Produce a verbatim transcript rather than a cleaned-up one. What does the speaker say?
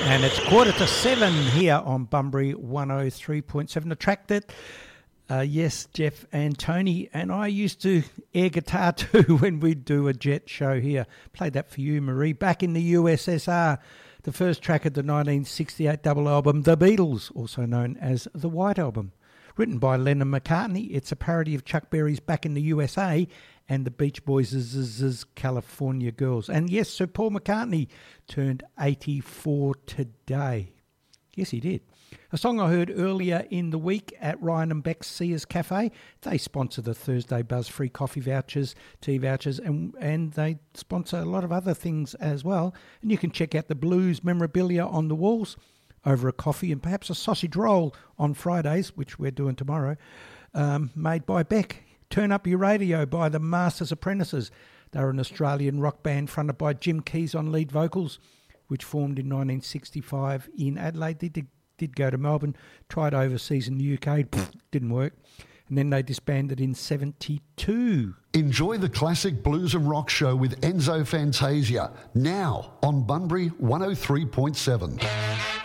And it's quarter to seven here on Bunbury one oh three point seven. The track that, uh, yes, Jeff and Tony and I used to air guitar to when we'd do a Jet show here. Played that for you, Marie. Back in the U S S R, the first track of the nineteen sixty-eight double album, The Beatles, also known as The White Album. Written by Lennon McCartney, it's a parody of Chuck Berry's Back in the U S A and the Beach Boys' California Girls. And yes, Sir Paul McCartney turned eighty-four today. Yes, he did. A song I heard earlier in the week at Ryan and Beck's Sears Cafe. They sponsor the Thursday Buzz free coffee vouchers, tea vouchers, and, and they sponsor a lot of other things as well. And you can check out the blues memorabilia on the walls over a coffee and perhaps a sausage roll on Fridays, which we're doing tomorrow, um, made by Beck. Turn Up Your Radio by the Masters Apprentices. They're an Australian rock band fronted by Jim Keys on lead vocals, which formed in nineteen sixty-five in Adelaide. They did, did go to Melbourne, tried overseas in the U K, pff, didn't work. And then they disbanded in seventy-two. Enjoy the classic blues and rock show with Enzo Fantasia, now on Bunbury one oh three point seven.